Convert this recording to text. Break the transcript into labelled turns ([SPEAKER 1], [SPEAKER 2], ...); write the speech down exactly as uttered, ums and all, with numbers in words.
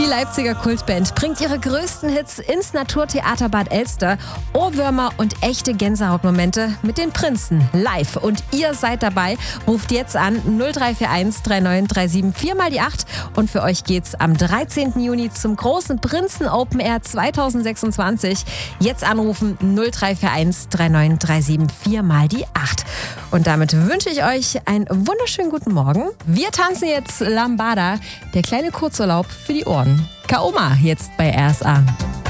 [SPEAKER 1] Die Leipziger Kultband bringt ihre größten Hits ins Naturtheater Bad Elster. Ohrwürmer und echte Gänsehautmomente mit den Prinzen live. Und ihr seid dabei. Ruft jetzt an null drei vier eins drei neun drei sieben vier mal die acht. Und für euch geht's am dreizehnten Juni zum großen Prinzen Open Air zwanzig sechsundzwanzig. Jetzt anrufen null drei vier eins drei neun drei sieben vier mal die acht. Und damit wünsche ich euch einen wunderschönen guten Morgen. Wir tanzen jetzt Lambada, der kleine Kurzurlaub für die Ohren. Kaoma jetzt bei R S A.